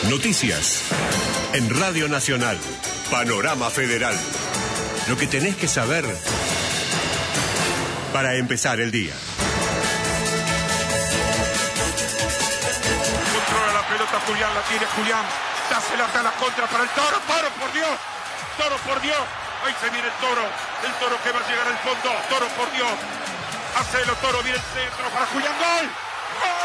Noticias. En Radio Nacional. Panorama Federal. Lo que tenés que saber para empezar el día. Controla la pelota Julián, la tiene Julián. Dásela a la contra para el Toro. Toro, por Dios. Toro, por Dios. Ahí se viene el Toro. El Toro que va a llegar al fondo. Toro, por Dios. Hacelo, Toro, viene el centro para Julián. ¡Gol! ¡Gol!